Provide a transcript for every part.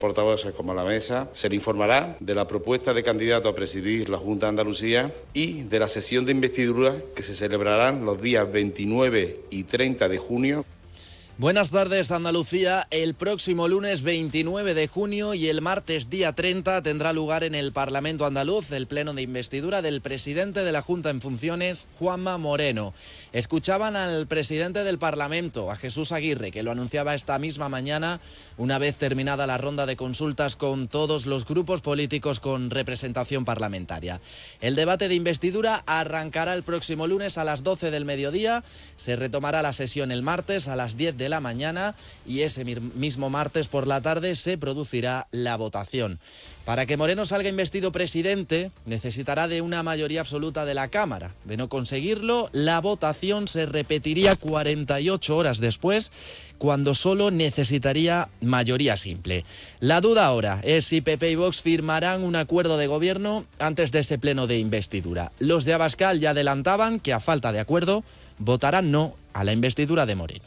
portavoces como la mesa, se le informará de la propuesta de candidato a presidir la Junta de Andalucía y de la sesión de investidura que se celebrarán los días 29 y 30 de junio. Buenas tardes, Andalucía. El próximo lunes 29 de junio y el martes día 30 tendrá lugar en el Parlamento andaluz el pleno de investidura del presidente de la Junta en funciones, Juanma Moreno. Escuchaban al presidente del Parlamento, a Jesús Aguirre, que lo anunciaba esta misma mañana, una vez terminada la ronda de consultas con todos los grupos políticos con representación parlamentaria. El debate de investidura arrancará el próximo lunes a las 12 del mediodía, se retomará la sesión el martes a las 10 de la mañana y ese mismo martes por la tarde se producirá la votación. Para que Moreno salga investido presidente, necesitará de una mayoría absoluta de la Cámara. De no conseguirlo, la votación se repetiría 48 horas después, cuando solo necesitaría mayoría simple. La duda ahora es si PP y Vox firmarán un acuerdo de gobierno antes de ese pleno de investidura. Los de Abascal ya adelantaban que, a falta de acuerdo, votarán no a la investidura de Moreno.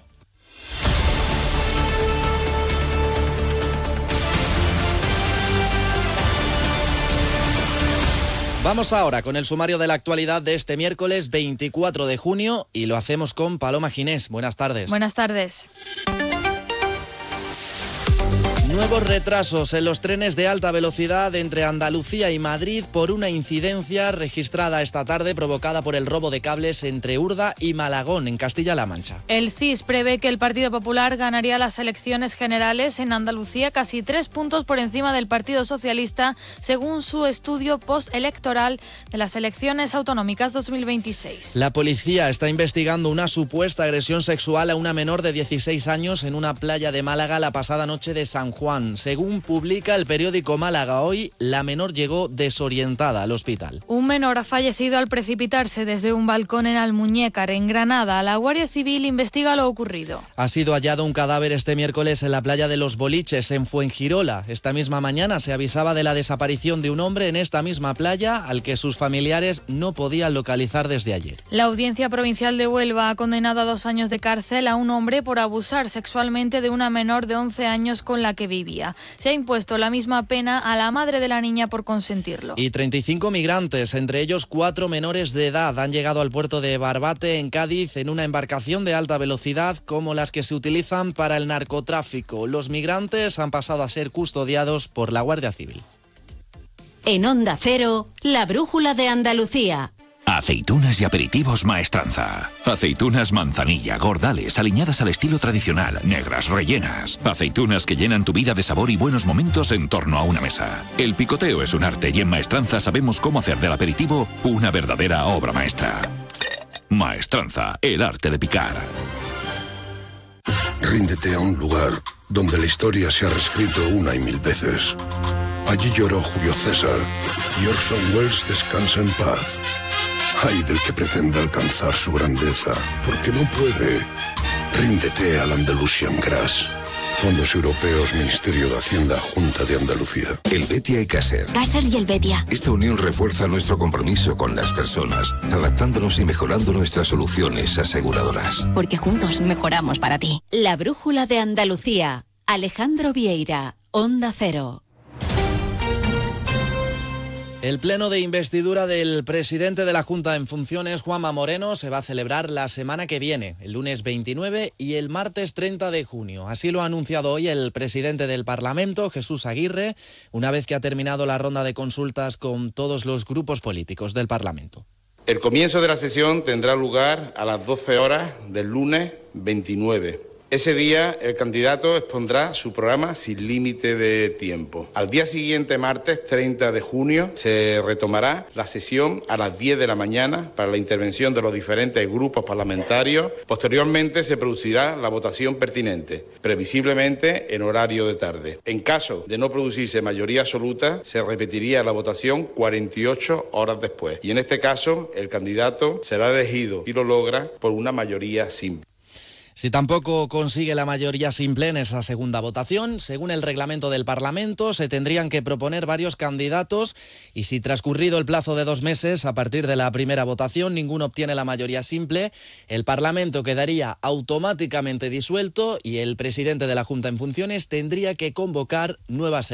Vamos ahora con el sumario de la actualidad de este miércoles 24 de junio y lo hacemos con Paloma Ginés. Buenas tardes. Buenas tardes. Nuevos retrasos en los trenes de alta velocidad entre Andalucía y Madrid por una incidencia registrada esta tarde provocada por el robo de cables entre Urda y Malagón, en Castilla-La Mancha. El CIS prevé que el Partido Popular ganaría las elecciones generales en Andalucía casi 3 puntos por encima del Partido Socialista, según su estudio postelectoral de las elecciones autonómicas 2026. La policía está investigando una supuesta agresión sexual a una menor de 16 años en una playa de Málaga la pasada noche de San Juan. Según publica el periódico Málaga Hoy, la menor llegó desorientada al hospital. Un menor ha fallecido al precipitarse desde un balcón en Almuñécar, en Granada. La Guardia Civil investiga lo ocurrido. Ha sido hallado un cadáver este miércoles en la playa de Los Boliches, en Fuengirola. Esta misma mañana se avisaba de la desaparición de un hombre en esta misma playa, al que sus familiares no podían localizar desde ayer. La Audiencia Provincial de Huelva ha condenado a 2 años de cárcel a un hombre por abusar sexualmente de una menor de 11 años con la que vivía. Se ha impuesto la misma pena a la madre de la niña por consentirlo. Y 35 migrantes, entre ellos 4 menores de edad, han llegado al puerto de Barbate, en Cádiz, en una embarcación de alta velocidad como las que se utilizan para el narcotráfico. Los migrantes han pasado a ser custodiados por la Guardia Civil. En Onda Cero, la brújula de Andalucía. Aceitunas y aperitivos Maestranza. Aceitunas manzanilla, gordales, aliñadas al estilo tradicional, negras, rellenas. Aceitunas que llenan tu vida de sabor y buenos momentos en torno a una mesa. El picoteo es un arte y en Maestranza sabemos cómo hacer del aperitivo una verdadera obra maestra. Maestranza, el arte de picar. Ríndete a un lugar donde la historia se ha reescrito una y mil veces. Allí lloró Julio César y Orson Welles descansa en paz. Ay del que pretende alcanzar su grandeza, porque no puede. Ríndete al Andalusian Grass. Fondos Europeos, Ministerio de Hacienda, Junta de Andalucía. El Betia y Caser. Caser y el Betia. Esta unión refuerza nuestro compromiso con las personas, adaptándonos y mejorando nuestras soluciones aseguradoras. Porque juntos mejoramos para ti. La brújula de Andalucía. Alejandro Vieira, Onda Cero. El pleno de investidura del presidente de la Junta en funciones, Juanma Moreno, se va a celebrar la semana que viene, el lunes 29 y el martes 30 de junio. Así lo ha anunciado hoy el presidente del Parlamento, Jesús Aguirre, una vez que ha terminado la ronda de consultas con todos los grupos políticos del Parlamento. El comienzo de la sesión tendrá lugar a las 12 horas del lunes 29. Ese día el candidato expondrá su programa sin límite de tiempo. Al día siguiente, martes 30 de junio, se retomará la sesión a las 10 de la mañana para la intervención de los diferentes grupos parlamentarios. Posteriormente se producirá la votación pertinente, previsiblemente en horario de tarde. En caso de no producirse mayoría absoluta, se repetiría la votación 48 horas después. Y en este caso, el candidato será elegido, y lo logra, por una mayoría simple. Si tampoco consigue la mayoría simple en esa segunda votación, según el reglamento del Parlamento, se tendrían que proponer varios candidatos y si transcurrido el plazo de 2 meses, a partir de la primera votación, ninguno obtiene la mayoría simple, el Parlamento quedaría automáticamente disuelto y el presidente de la Junta en funciones tendría que convocar nuevas elecciones.